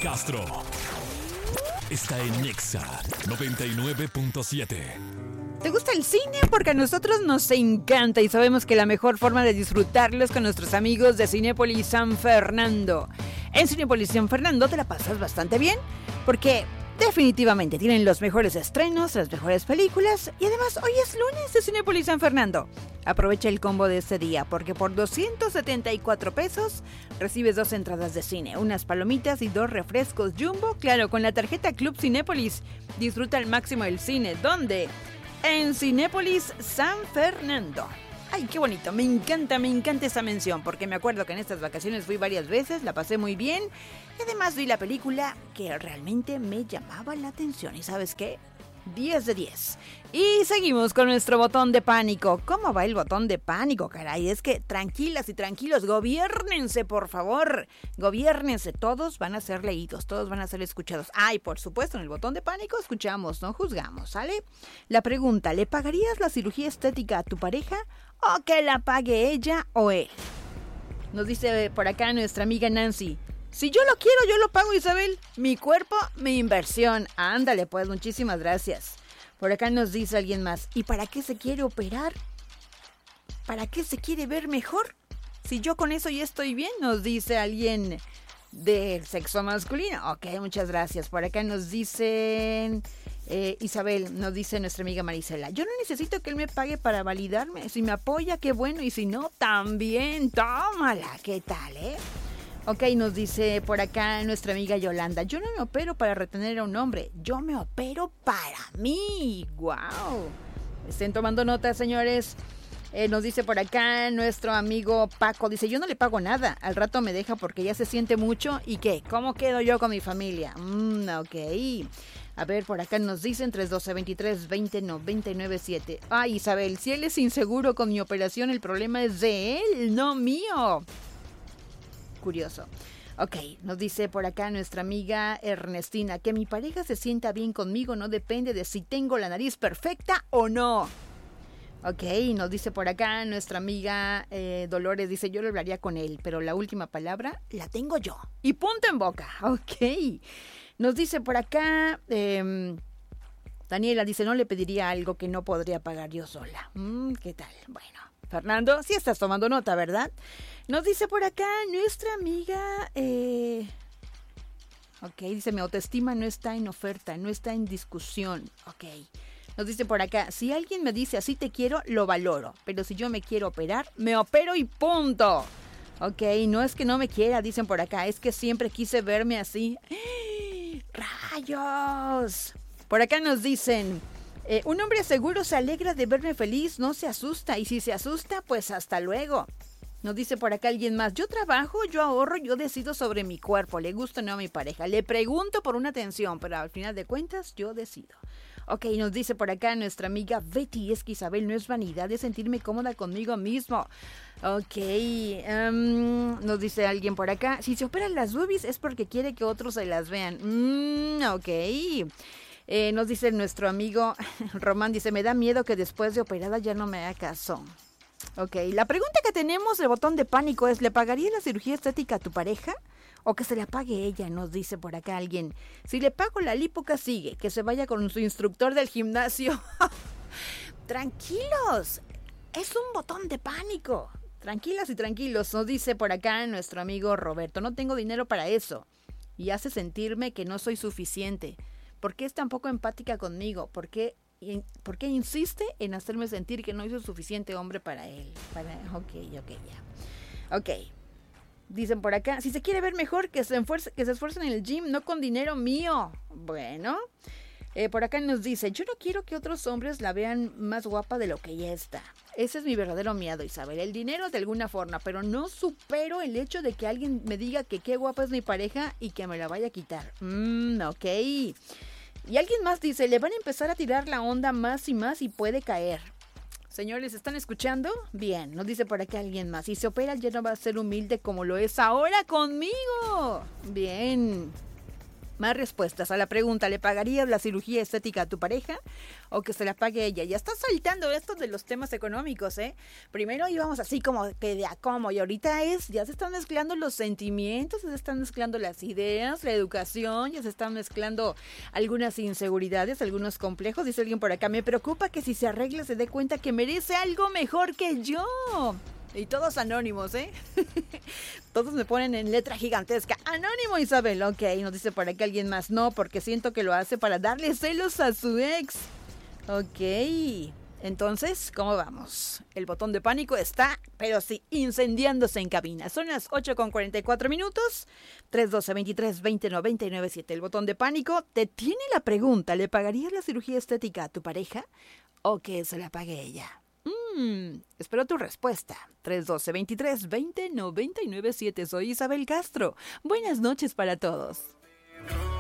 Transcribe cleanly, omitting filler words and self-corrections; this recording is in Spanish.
Castro está en Nexa 99.7. ¿Te gusta el cine? Porque a nosotros nos encanta y sabemos que la mejor forma de disfrutarlo es con nuestros amigos de Cinépolis San Fernando. En Cinépolis San Fernando te la pasas bastante bien porque definitivamente tienen los mejores estrenos, las mejores películas y además hoy es lunes de Cinépolis San Fernando. Aprovecha el combo de este día porque por 274 pesos recibes 2 entradas de cine, unas palomitas y 2 refrescos Jumbo, claro, con la tarjeta Club Cinépolis. Disfruta al máximo el cine, ¿dónde? En Cinépolis San Fernando. Ay, qué bonito, me encanta esa mención, porque me acuerdo que en estas vacaciones fui varias veces, la pasé muy bien, y además vi la película que realmente me llamaba la atención, ¿y sabes qué? 10 de 10. Y seguimos con nuestro botón de pánico. ¿Cómo va el botón de pánico, caray? Es que tranquilas y tranquilos, gobiérnense, por favor. Gobiérnense, todos van a ser leídos, todos van a ser escuchados. Ay, por supuesto, en el botón de pánico escuchamos, no juzgamos, ¿sale? La pregunta, ¿le pagarías la cirugía estética a tu pareja o que la pague ella o él? Nos dice por acá nuestra amiga Nancy. Si yo lo quiero, yo lo pago, Isabel. Mi cuerpo, mi inversión. Ándale, pues, muchísimas gracias. Por acá nos dice alguien más. ¿Y para qué se quiere operar? ¿Para qué se quiere ver mejor? Si yo con eso ya estoy bien, nos dice alguien del sexo masculino. Ok, muchas gracias. Por acá nos dicen... Isabel, nos dice nuestra amiga Marisela. Yo no necesito que él me pague para validarme. Si me apoya, qué bueno. Y si no, también. Tómala. ¿Qué tal, Ok, nos dice por acá nuestra amiga Yolanda. Yo no me opero para retener a un hombre. Yo me opero para mí. ¡Wow! Estén tomando nota, señores. Nos dice por acá nuestro amigo Paco. Dice, yo no le pago nada. Al rato me deja porque ya se siente mucho. ¿Y qué? ¿Cómo quedo yo con mi familia? Ok. A ver, por acá nos dicen 312-23-20-99-7. Ay, Isabel, si él es inseguro con mi operación, el problema es de él, no mío. Curioso. Ok, nos dice por acá nuestra amiga Ernestina, que mi pareja se sienta bien conmigo no depende de si tengo la nariz perfecta o no. Ok, nos dice por acá nuestra amiga Dolores, dice, yo lo hablaría con él, pero la última palabra la tengo yo. Y punto en boca. Ok. Nos dice por acá Daniela, dice, no le pediría algo que no podría pagar yo sola. ¿Qué tal? Bueno, Fernando, sí estás tomando nota, ¿verdad? Nos dice por acá nuestra amiga... Ok, dice, mi autoestima no está en oferta, no está en discusión. Ok. Nos dice por acá, si alguien me dice así te quiero, lo valoro. Pero si yo me quiero operar, me opero y punto. Ok, no es que no me quiera, dicen por acá, es que siempre quise verme así. ¡Rayos! Por acá nos dicen, un hombre seguro se alegra de verme feliz, no se asusta. Y si se asusta, pues hasta luego. Nos dice por acá alguien más, yo trabajo, yo ahorro, yo decido sobre mi cuerpo, le gusta o no a mi pareja. Le pregunto por una atención, pero al final de cuentas yo decido. Ok, nos dice por acá nuestra amiga Betty, es que Isabel no es vanidad, es sentirme cómoda conmigo mismo. Ok, nos dice alguien por acá, si se operan las boobies es porque quiere que otros se las vean. Ok. Nos dice nuestro amigo Román, dice, me da miedo que después de operada ya no me haga caso. Ok, la pregunta que tenemos, el botón de pánico es, ¿le pagaría la cirugía estética a tu pareja? O que se la pague ella, nos dice por acá alguien. Si le pago la lipo, que sigue, que se vaya con su instructor del gimnasio. Tranquilos, es un botón de pánico. Tranquilas y tranquilos, nos dice por acá nuestro amigo Roberto. No tengo dinero para eso. Y hace sentirme que no soy suficiente. ¿Por qué es tan poco empática conmigo? ¿Por qué insiste en hacerme sentir que no soy suficiente hombre para él? Ok, ya. Ok. Dicen por acá, si se quiere ver mejor, que se esfuercen en el gym, no con dinero mío. Bueno, por acá nos dice, yo no quiero que otros hombres la vean más guapa de lo que ya está. Ese es mi verdadero miedo, Isabel. El dinero de alguna forma, pero no supero el hecho de que alguien me diga que qué guapa es mi pareja y que me la vaya a quitar. Ok. Y alguien más dice, le van a empezar a tirar la onda más y más y puede caer. Señores, ¿están escuchando? Bien, nos dice por acá alguien más. Si se opera ya no va a ser humilde como lo es ahora conmigo. Bien. Más respuestas a la pregunta, ¿le pagarías la cirugía estética a tu pareja o que se la pague ella? Ya está saltando esto de los temas económicos, ¿eh? Primero íbamos así como que de a cómo y ahorita ya se están mezclando los sentimientos, se están mezclando las ideas, la educación, ya se están mezclando algunas inseguridades, algunos complejos. Dice alguien por acá, me preocupa que si se arregla se dé cuenta que merece algo mejor que yo. Y todos anónimos, ¿eh? Todos me ponen en letra gigantesca. Anónimo, Isabel. Ok, nos dice por aquí alguien más. No, porque siento que lo hace para darle celos a su ex. Ok. Entonces, ¿cómo vamos? El botón de pánico está, pero sí, incendiándose en cabina. Son las 8:44. 312-23-20-99-7. El botón de pánico te tiene la pregunta. ¿Le pagarías la cirugía estética a tu pareja o que se la pague ella? Espero tu respuesta. 312-23-20-99-7. Soy Isabel Castro. Buenas noches para todos.